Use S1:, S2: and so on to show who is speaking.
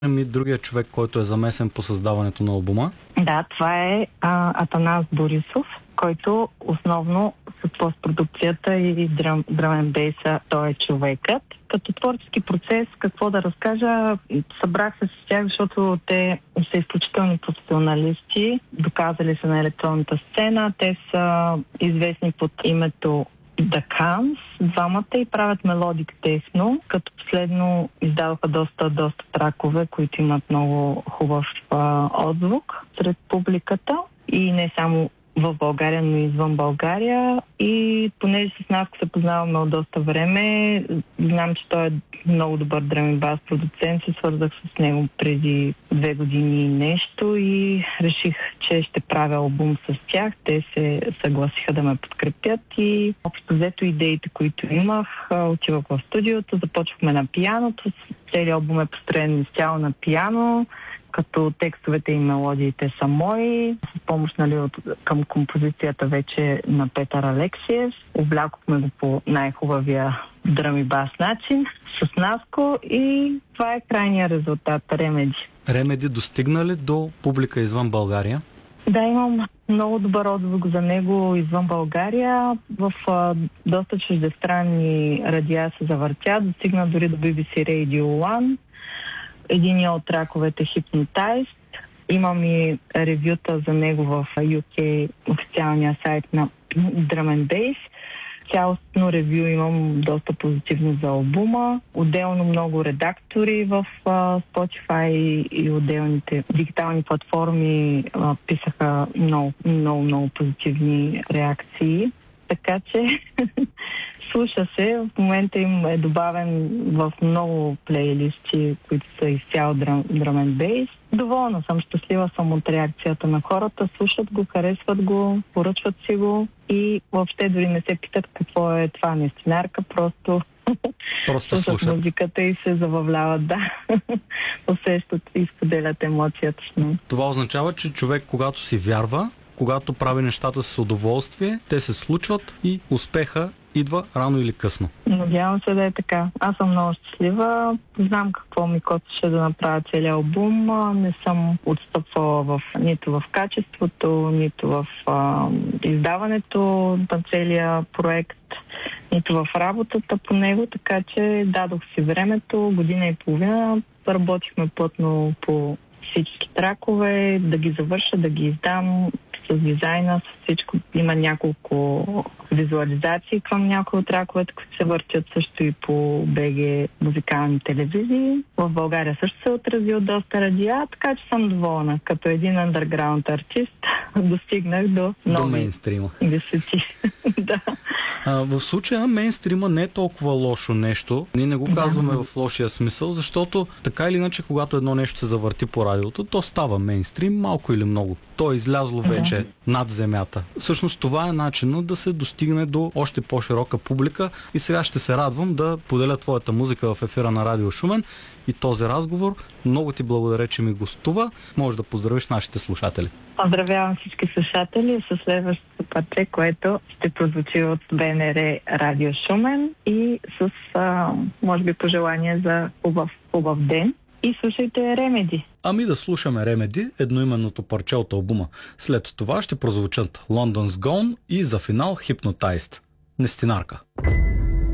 S1: ми другия човек, който е замесен по създаването на албума?
S2: Да, това е Атанас Борисов, който основно с постпродукцията и дръмен бейса, той е човекът. Като творчески процес, какво да разкажа, събрах се с тях, защото те са изключителни професионалисти, доказали се на електронната сцена, те са известни под името The Cans, двамата, и правят мелодик техно, като последно издаваха доста тракове, които имат много хубав отзвук сред публиката и не само в България, но и извън България. И понеже с Наско се познаваме от доста време, знам, че той е много добър дръм и бас продуцент, се свързах с него преди 2 години и нещо и реших, че ще правя албум с тях. Те се съгласиха да ме подкрепят и общо взето идеите, които имах, отивах в студиото, започвахме на пианото. Целият албум е построен изцяло на пиано, като текстовете и мелодиите са мои, с помощ към композицията вече на Петър Алексиев. Облякохме го по най-хубавия дръм и бас начин с Наско и това е крайният резултат, Ремеди.
S1: Ремеди достигна ли до публика извън България?
S2: Да, имам много добър отзвук за него извън България. В доста чуждестранни радиа се завъртя, достигна дори до BBC Radio One. Единият от траковете Hypnotized. Имам и ревюта за него в UK, официалния сайт на Drum and Bass. Цялостно ревю имам доста позитивно за албума. Отделно много редактори в Spotify и отделните дигитални платформи писаха много позитивни реакции. Така че слуша се. В момента им е добавен в много плейлисти, които са изцяло Drum and Bass. Доволна съм, щастлива съм от реакцията на хората. Слушат го, харесват го, поръчват си го и въобще дори не се питат какво е това нестинарка, просто слушат музиката и се забавляват, да. Усещат и споделят емоцията с мен.
S1: Това означава, че човек, когато си вярва, когато прави нещата с удоволствие, те се случват и успеха идва рано или късно.
S2: Надявам се да е така. Аз съм много щастлива. Знам какво ми костваше да направя целият албум. Не съм отстъпвала нито в качеството, нито в издаването на целия проект, нито в работата по него, така че дадох си времето, година и половина. Работихме плътно по всички тракове, да ги завърша, да ги издам с дизайна, с всичко. Има няколко визуализации към някои от траковете, които се въртят също и по БГ музикални телевизии. В България също се е отразил доста радиа, така че съм доволна. Като един андерграунд артист достигнах до
S1: мейнстрима
S2: висоти. Да.
S1: В случая мейнстрима не е толкова лошо нещо. Ние не го казваме в лошия смисъл, защото така или иначе, когато едно нещо се завърти по радиото, то става мейнстрим, малко или много. То е излязло вече над земята. Всъщност това е начинът да се достигне до още по-широка публика и сега ще се радвам да поделя твоята музика в ефира на Радио Шумен и този разговор. Много ти благодаря, че ми гостува. Може да поздравиш нашите слушатели.
S2: Поздравявам всички слушатели с следващото пътре, което ще прозвучи от БНР Радио Шумен и с, може би, пожелание за хубав ден. И слушайте Ремеди.
S1: Ами да слушаме Ремеди, едноименното парче от албума. След това ще прозвучат London's Gone и за финал Hypnotized. Нестинарка.